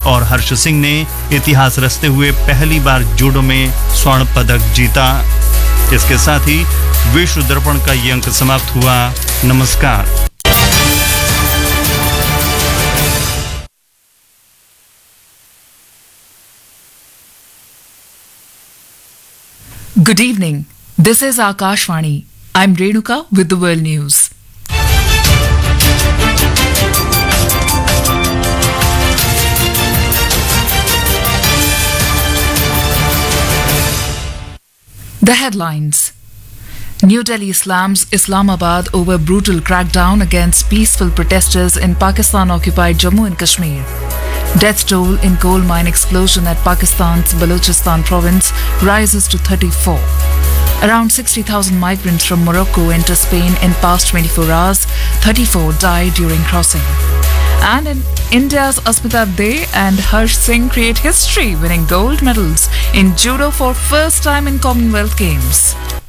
और हर्ष सिंह ने इतिहास रचते हुए पहली बार जूडो में स्वर्ण पदक जीता। इसके साथ ही विश्व दर्पण का ये अंक समाप्त हुआ। नमस्कार। Good evening. This is Akashvani. I'm Renuka with the World News. The headlines. New Delhi slams Islamabad over brutal crackdown against peaceful protesters in Pakistan-occupied Jammu and Kashmir. Death toll in coal mine explosion at Pakistan's Balochistan province rises to 34. Around 60,000 migrants from Morocco enter Spain in past 24 hours. 34 died during crossing. And in India's Asmita De and Harsh Singh create history, winning gold medals in judo for first time in Commonwealth Games.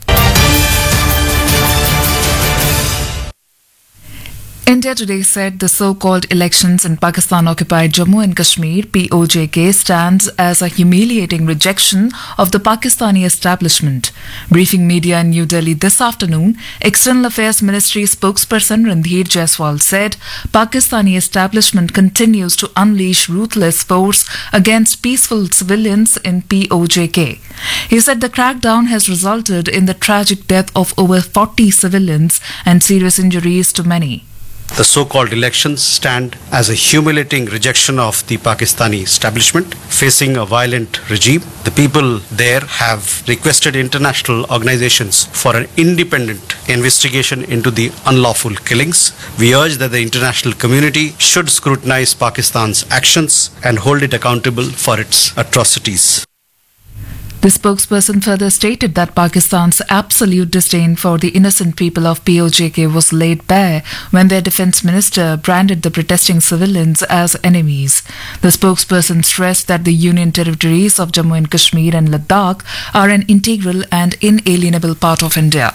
India today said the so-called elections in Pakistan-occupied Jammu and Kashmir (POJK) stands as a humiliating rejection of the Pakistani establishment. Briefing media in New Delhi this afternoon, External Affairs Ministry spokesperson Randhir Jaiswal said Pakistani establishment continues to unleash ruthless force against peaceful civilians in POJK. He said the crackdown has resulted in the tragic death of over 40 civilians and serious injuries to many. The so-called elections stand as a humiliating rejection of the Pakistani establishment facing a violent regime. The people there have requested international organizations for an independent investigation into the unlawful killings. We urge that the international community should scrutinize Pakistan's actions and hold it accountable for its atrocities. The spokesperson further stated that Pakistan's absolute disdain for the innocent people of POJK was laid bare when their defense minister branded the protesting civilians as enemies. The spokesperson stressed that the Union territories of Jammu and Kashmir and Ladakh are an integral and inalienable part of India.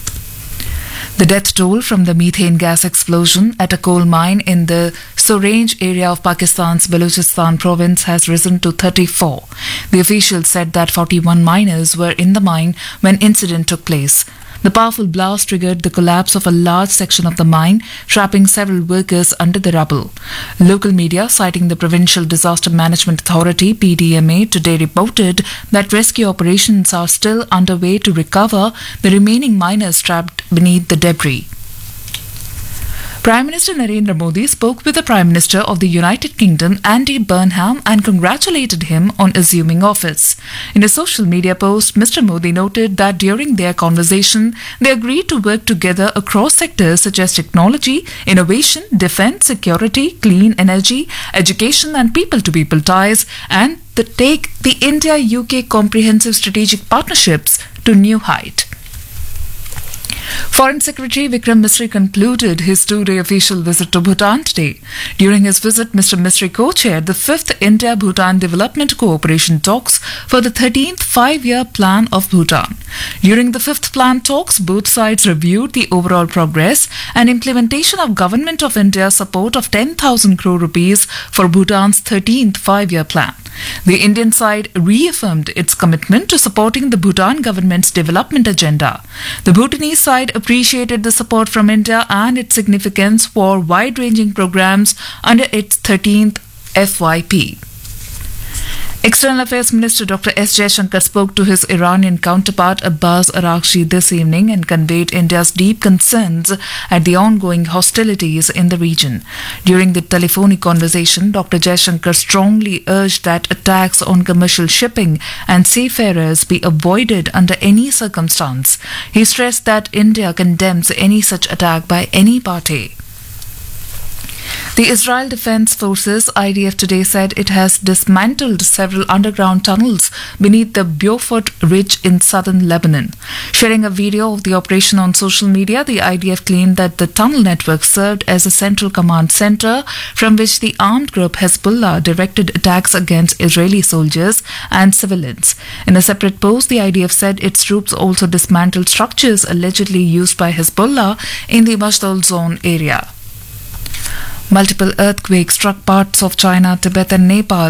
The death toll from the methane gas explosion at a coal mine in the Sorange area of Pakistan's Balochistan province has risen to 34. The officials said that 41 miners were in the mine when incident took place. The powerful blast triggered the collapse of a large section of the mine, trapping several workers under the rubble. Local media, citing the Provincial Disaster Management Authority (PDMA), today reported that rescue operations are still underway to recover the remaining miners trapped beneath the debris. Prime Minister Narendra Modi spoke with the Prime Minister of the United Kingdom, Andy Burnham, and congratulated him on assuming office. In a social media post, Mr. Modi noted that during their conversation, they agreed to work together across sectors such as technology, innovation, defence, security, clean energy, education and people-to-people ties, and to take the India-UK comprehensive strategic partnerships to new height. Foreign Secretary Vikram Misri concluded his two-day official visit to Bhutan today. During his visit, Mr. Misri co-chaired the 5th India-Bhutan Development Cooperation Talks for the 13th five-year plan of Bhutan. During the 5th plan talks, both sides reviewed the overall progress and implementation of Government of India's support of 10,000 crore rupees for Bhutan's 13th five-year plan. The Indian side reaffirmed its commitment to supporting the Bhutan government's development agenda. The Bhutanese side appreciated the support from India and its significance for wide-ranging programs under its 13th FYP. External Affairs Minister Dr. S. Jaishankar spoke to his Iranian counterpart Abbas Araghchi this evening and conveyed India's deep concerns at the ongoing hostilities in the region. During the telephonic conversation, Dr. Jaishankar strongly urged that attacks on commercial shipping and seafarers be avoided under any circumstance. He stressed that India condemns any such attack by any party. The Israel Defense Forces IDF today said it has dismantled several underground tunnels beneath the Beaufort Ridge in southern Lebanon. Sharing a video of the operation on social media, the IDF claimed that the tunnel network served as a central command center from which the armed group Hezbollah directed attacks against Israeli soldiers and civilians. In a separate post, the IDF said its troops also dismantled structures allegedly used by Hezbollah in the Mashdal zone area. Multiple earthquakes struck parts of China, Tibet and Nepal